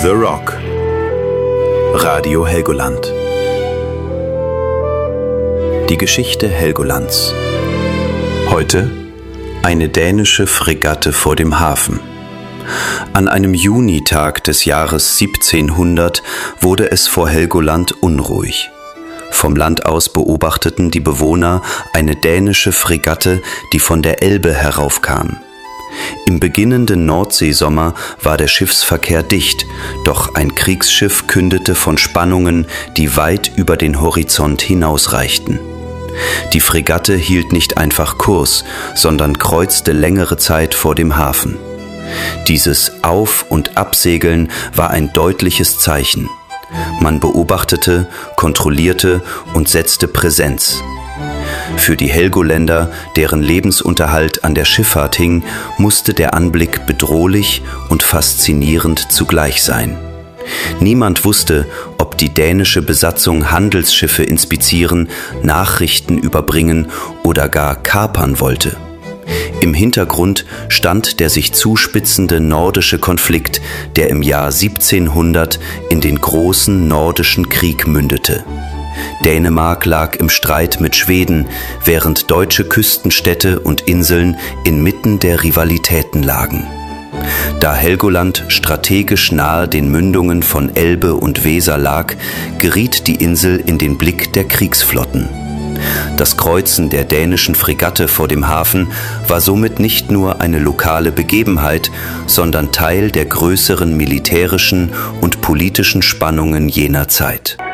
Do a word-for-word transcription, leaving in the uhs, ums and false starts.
The Rock. Radio Helgoland. Die Geschichte Helgolands. Heute eine dänische Fregatte vor dem Hafen. An einem Junitag des Jahres siebzehnhundert wurde es vor Helgoland unruhig. Vom Land aus beobachteten die Bewohner eine dänische Fregatte, die von der Elbe heraufkam. Im beginnenden Nordseesommer war der Schiffsverkehr dicht, doch ein Kriegsschiff kündete von Spannungen, die weit über den Horizont hinausreichten. Die Fregatte hielt nicht einfach Kurs, sondern kreuzte längere Zeit vor dem Hafen. Dieses Auf- und Absegeln war ein deutliches Zeichen. Man beobachtete, kontrollierte und setzte Präsenz. Für die Helgoländer, deren Lebensunterhalt an der Schifffahrt hing, musste der Anblick bedrohlich und faszinierend zugleich sein. Niemand wusste, ob die dänische Besatzung Handelsschiffe inspizieren, Nachrichten überbringen oder gar kapern wollte. Im Hintergrund stand der sich zuspitzende nordische Konflikt, der im Jahr siebzehnhundert in den großen nordischen Krieg mündete. Dänemark lag im Streit mit Schweden, während deutsche Küstenstädte und Inseln inmitten der Rivalitäten lagen. Da Helgoland strategisch nahe den Mündungen von Elbe und Weser lag, geriet die Insel in den Blick der Kriegsflotten. Das Kreuzen der dänischen Fregatte vor dem Hafen war somit nicht nur eine lokale Begebenheit, sondern Teil der größeren militärischen und politischen Spannungen jener Zeit.